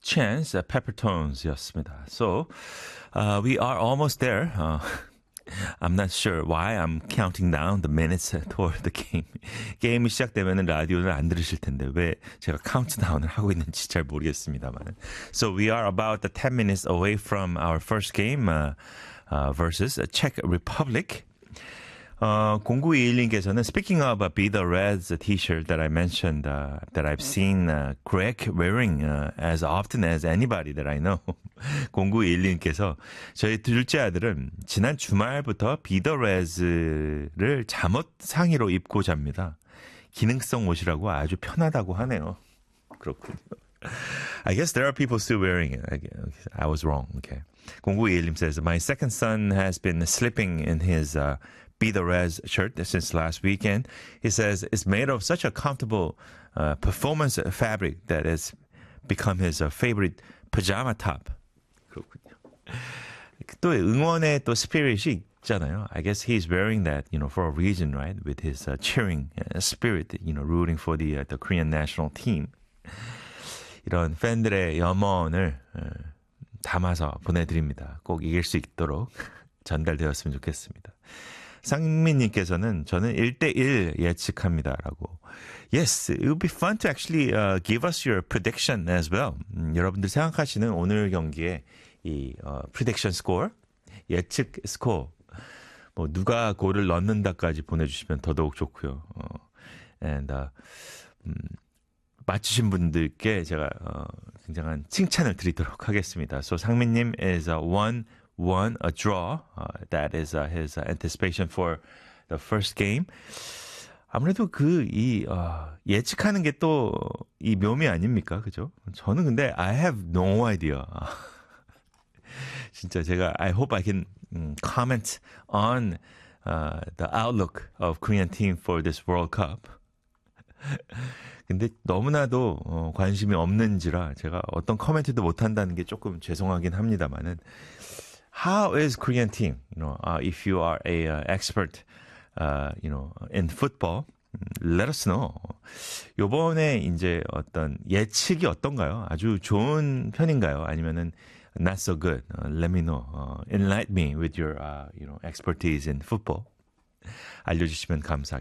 Chance, Peppertones였습니다. So, we are almost there. I'm not sure why I'm counting down the minutes toward the game. 게임이 시작되면 라디오를 안 들으실 텐데 왜 제가 카운트다운을 하고 있는지 잘 모르겠습니다만. So we are about 10 minutes away from our first game versus Czech Republic. 0921님께서는 Speaking of Be the Reds t-shirt that I mentioned that I've seen Greg wearing as often as anybody that I know. 0921님께서 저희 둘째 아들은 지난 주말부터 Be the Reds를 잠옷 상의로 입고 잡니다. 기능성 옷이라고 아주 편하다고 하네요. 그렇군요. I guess there are people still wearing it. I was wrong. Okay. 0921님 says My second son has been sleeping in his Be the Reds shirt since last weekend. He says it's made of such a comfortable performance fabric that has become his favorite pajama top. 그렇군요. 또 응원의 또 스피릿이 있잖아요. I guess he's wearing that, for a reason, right? With his cheering spirit, rooting for the Korean national team. 이런 팬들의 염원을 담아서 보내드립니다. 꼭 이길 수 있도록 전달되었으면 좋겠습니다. 상민님께서는 저는 1대1 예측합니다라고. Yes, it would be fun to actually give us your prediction as well. 여러분들 생각하시는 오늘 경기의 이 prediction score, 예측 스코어, 뭐 누가 골을 넣는다까지 보내주시면 더더욱 좋고요. And 맞추신 분들께 제가 굉장한 칭찬을 드리도록 하겠습니다. So 상민님 is 1-1 a draw. That is his anticipation for the first game. 아무래도 예측하는 게 또 이 묘미 아닙니까? 그죠? 저는 근데 I have no idea. 진짜 제가 I hope I can comment on the outlook of Korean team for this World Cup. 근데 너무나도 관심이 없는지라 제가 어떤 코멘트도 못한다는 게 조금 죄송하긴 합니다만은 How is Korean team? If you are a expert, in football, let us know. 요번에 이제 어떤 예측이 어떤가요? 아주 좋은 편인가요? 아니면은 not so good? Let me know. Enlighten me with your, expertise in football. 알려주시면 감사하겠습니다.